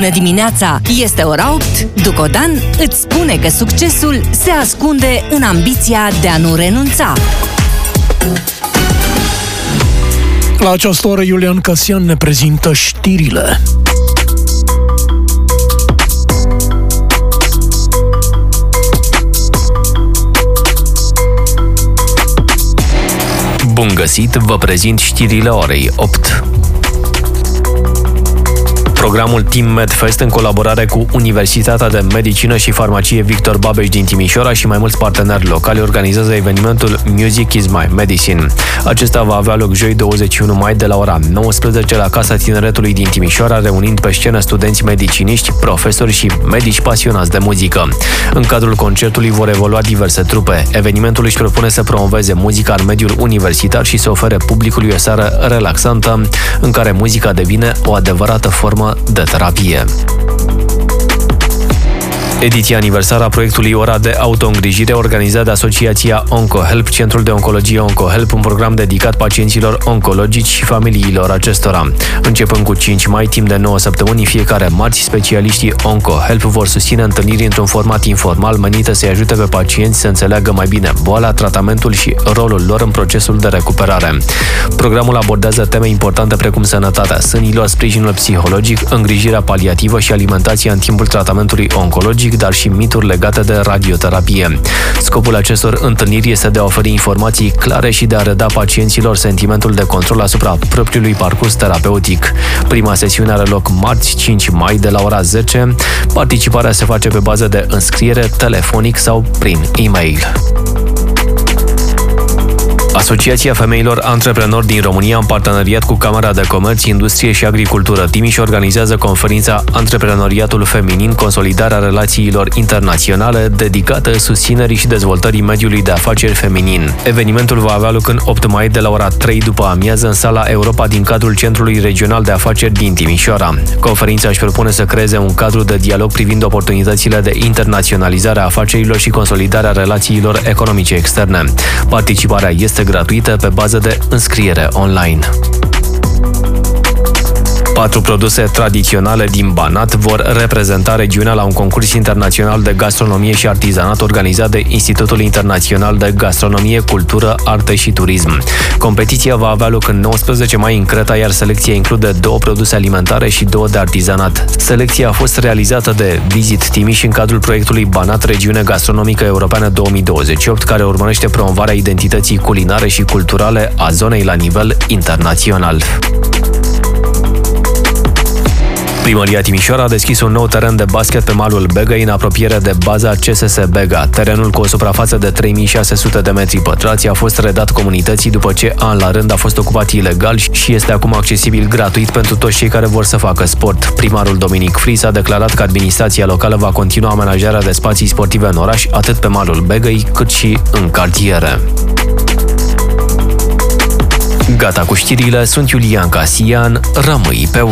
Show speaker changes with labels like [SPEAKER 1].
[SPEAKER 1] Bună dimineața! Este ora 8. Ducodan îți spune că succesul se ascunde în ambiția de a nu renunța.
[SPEAKER 2] La această oră, Iulian Casian ne prezintă știrile.
[SPEAKER 3] Bun găsit, vă prezint știrile orei 8. Programul Team MedFest, în colaborare cu Universitatea de Medicină și Farmacie Victor Babeș din Timișoara și mai mulți parteneri locali, organizează evenimentul Music is My Medicine. Acesta va avea loc joi 21 mai de la ora 19 la Casa Tineretului din Timișoara, reunind pe scenă studenți mediciniști, profesori și medici pasionați de muzică. În cadrul concertului vor evolua diverse trupe. Evenimentul își propune să promoveze muzica în mediul universitar și să ofere publicului o seară relaxantă, în care muzica devine o adevărată formă de terapie. Ediția aniversară a proiectului Ora de autoîngrijire, organizat de Asociația OncoHelp, Centrul de Oncologie OncoHelp, un program dedicat pacienților oncologici și familiilor acestora. Începând cu 5 mai, timp de 9 săptămâni, fiecare marți, specialiștii OncoHelp vor susține întâlniri într-un format informal menite să-i ajute pe pacienți să înțeleagă mai bine boala, tratamentul și rolul lor în procesul de recuperare. Programul abordează teme importante precum sănătatea sânilor, sprijinul psihologic, îngrijirea paliativă și alimentația în timpul tratamentului oncologic, dar și mituri legate de radioterapie. Scopul acestor întâlniri este de a oferi informații clare și de a reda pacienților sentimentul de control asupra propriului parcurs terapeutic. Prima sesiune are loc marți 5 mai de la ora 10. Participarea se face pe bază de înscriere telefonic sau prin e-mail. Asociația Femeilor Antreprenori din România, în parteneriat cu Camera de Comerț, Industrie și Agricultură Timiș, organizează conferința Antreprenoriatul Feminin, consolidarea relațiilor internaționale, dedicată susținerii și dezvoltării mediului de afaceri feminin. Evenimentul va avea loc în 8 mai de la ora 3 după amiază în sala Europa din cadrul Centrului Regional de Afaceri din Timișoara. Conferința își propune să creeze un cadru de dialog privind oportunitățile de internaționalizare a afacerilor și consolidarea relațiilor economice externe. Participarea este gratuită pe bază de înscriere online. 4 produse tradiționale din Banat vor reprezenta regiunea la un concurs internațional de gastronomie și artizanat organizat de Institutul Internațional de Gastronomie, Cultură, Artă și Turism. Competiția va avea loc în 19 mai în Creta, iar selecția include 2 produse alimentare și 2 de artizanat. Selecția a fost realizată de Visit Timiș în cadrul proiectului Banat, Regiune Gastronomică Europeană 2028, care urmărește promovarea identității culinare și culturale a zonei la nivel internațional. Primăria Timișoara a deschis un nou teren de basket pe malul Begăi, în apropiere de baza CSS Bega. Terenul, cu o suprafață de 3600 de metri pătrați, a fost redat comunității după ce an la rând a fost ocupat ilegal și este acum accesibil gratuit pentru toți cei care vor să facă sport. Primarul Dominic Fris a declarat că administrația locală va continua amenajarea de spații sportive în oraș, atât pe malul Begăi, cât și în cartiere. Gata cu știrile, sunt Iulian Casian, rămâi pe